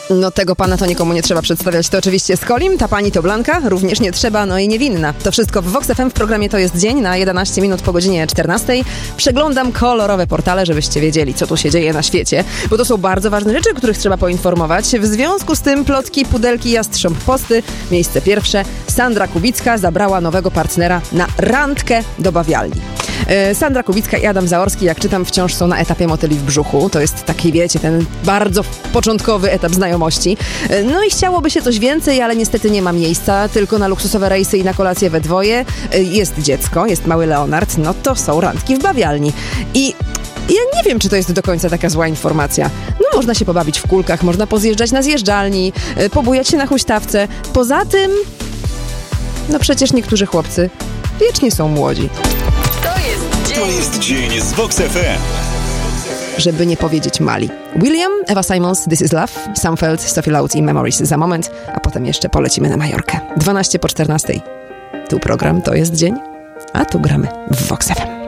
No tego pana to nikomu nie trzeba przedstawiać. To oczywiście Skolim, ta pani to Blanka, również nie trzeba, no i niewinna. To wszystko w Vox FM w programie To jest dzień na 11 minut po godzinie 14. Przeglądam kolorowe portale, żebyście wiedzieli, co tu się dzieje na świecie, bo to są bardzo ważne rzeczy, o których trzeba poinformować. W związku z tym plotki, pudelki, jastrząb posty. Miejsce pierwsze. Sandra Kubicka zabrała nowego partnera na randkę do bawialni. Sandra Kubicka i Adam Zaorski, jak czytam, wciąż są na etapie motyli w brzuchu. To jest taki, wiecie, ten bardzo początkowy etap znajomości. No i chciałoby się coś więcej, ale niestety nie ma miejsca, tylko na luksusowe rejsy i na kolację we dwoje. Jest dziecko, jest mały Leonard, no to są randki w bawialni. I ja nie wiem, czy to jest do końca taka zła informacja. No można się pobawić w kulkach, można pozjeżdżać na zjeżdżalni, pobujać się na huśtawce. Poza tym, no przecież niektórzy chłopcy wiecznie są młodzi. To jest dzień z Vox FM. Żeby nie powiedzieć mali. William, Eva Simons, This is Love, Sumfeld, Sophie Loud i Memories za moment, a potem jeszcze polecimy na Majorkę. 12 po 14. Tu program To jest dzień, a tu gramy w Vox FM.